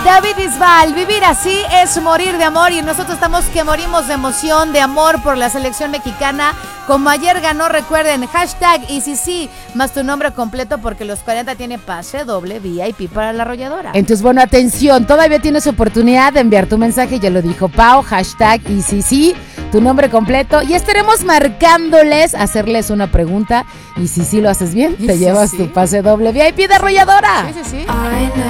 David Bisbal, vivir así es morir de amor y nosotros estamos que morimos de emoción, de amor por la selección mexicana. Como ayer ganó, recuerden, hashtag ICC más tu nombre completo porque los 40 tiene pase doble VIP para la arrolladora. Entonces, bueno, atención, todavía tienes oportunidad de enviar tu mensaje, ya lo dijo Pau, hashtag ICC, tu nombre completo y estaremos marcándoles, hacerles una pregunta y si sí lo haces bien, te llevas tu pase doble VIP de arrolladora. Sí.